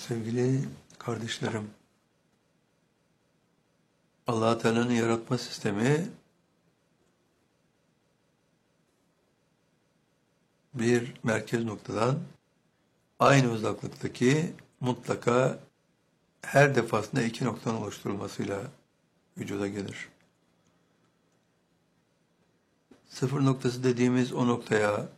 Sevgili kardeşlerim, Allah-u Teala'nın yaratma sistemi bir merkez noktadan aynı uzaklıktaki mutlaka her defasında iki noktanın oluşturulmasıyla vücuda gelir. Sıfır noktası dediğimiz o noktaya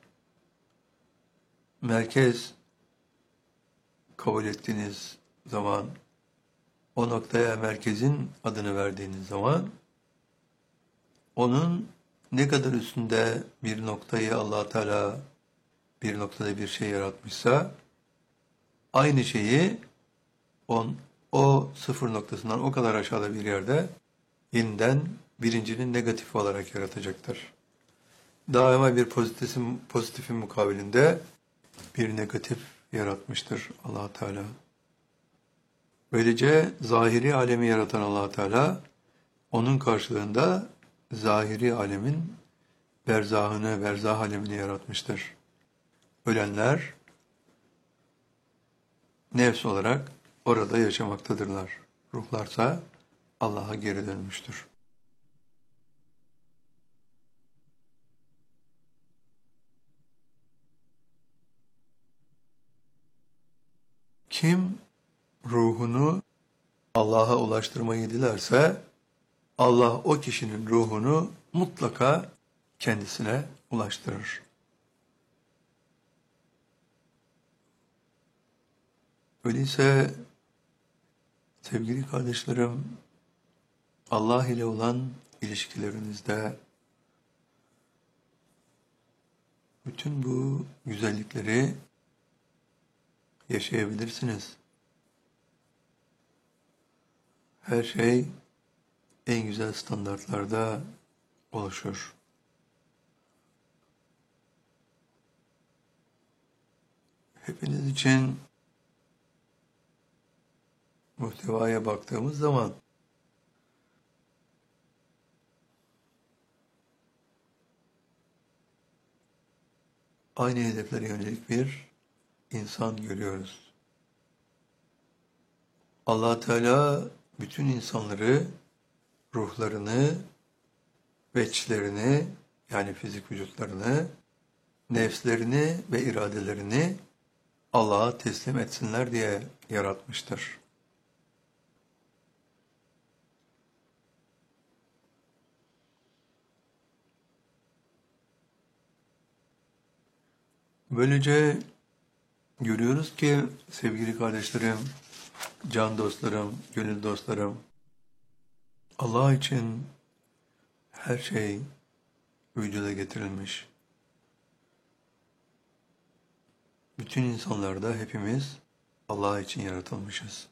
merkez kabul ettiğiniz zaman, o noktaya merkezin adını verdiğiniz zaman, onun ne kadar üstünde bir noktayı Allah Teala bir noktada bir şey yaratmışsa, aynı şeyi o sıfır noktasından o kadar aşağıda bir yerde yeniden birincinin negatifi olarak yaratacaktır. Daima bir pozitifin mukabilinde bir negatif yaratmıştır Allah Teala. Böylece zahiri alemi yaratan Allah Teala, onun karşılığında zahiri alemin berzahını, berzah alemini yaratmıştır. Ölenler nefs olarak orada yaşamaktadırlar. Ruhlarsa Allah'a geri dönmüştür. Kim ruhunu Allah'a ulaştırmayı dilerse, Allah o kişinin ruhunu mutlaka kendisine ulaştırır. Öyleyse sevgili kardeşlerim, Allah ile olan ilişkilerinizde bütün bu güzellikleri yaşayabilirsiniz. Her şey en güzel standartlarda oluşur. Hepiniz için muhtevaya baktığımız zaman aynı hedeflere yönelik bir insan görüyoruz. Allah Teala bütün insanları, ruhlarını, veçlerini, yani fizik vücutlarını, nefslerini ve iradelerini Allah'a teslim etsinler diye yaratmıştır. Böylece görüyoruz ki sevgili kardeşlerim, can dostlarım, gönül dostlarım, Allah için her şey vücuda getirilmiş. Bütün insanlarda hepimiz Allah için yaratılmışız.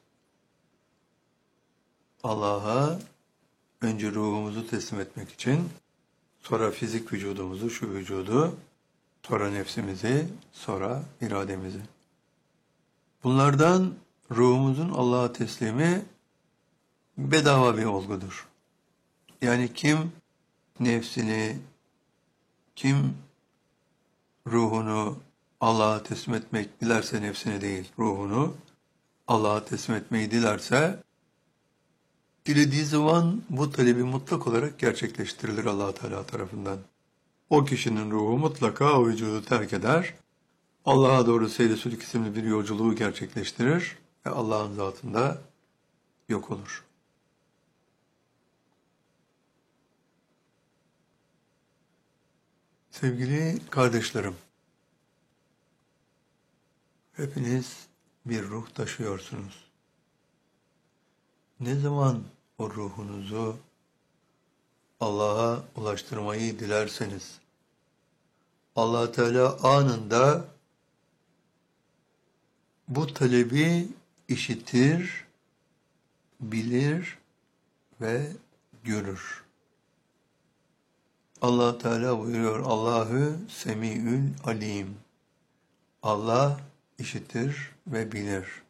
Allah'a önce ruhumuzu teslim etmek için, sonra fizik vücudumuzu, şu vücudu, sonra nefsimizi, sonra irademizi. Bunlardan ruhumuzun Allah'a teslimi bedava bir olgudur. Yani kim nefsini, kim ruhunu Allah'a teslim etmek dilerse, nefsini değil, ruhunu Allah'a teslim etmeyi dilerse, dilediği zaman bu talebi mutlak olarak gerçekleştirilir Allah Teala tarafından. O kişinin ruhu mutlaka o vücudu terk eder, Allah'a doğru seyri sülük isimli bir yolculuğu gerçekleştirir ve Allah'ın zatında yok olur. Sevgili kardeşlerim, hepiniz bir ruh taşıyorsunuz. Ne zaman o ruhunuzu Allah'a ulaştırmayı dilerseniz, Allah Teala anında bu talebi işitir, bilir ve görür. Allah Teala buyuruyor, Allahu Semiül Alim. Allah işitir ve bilir.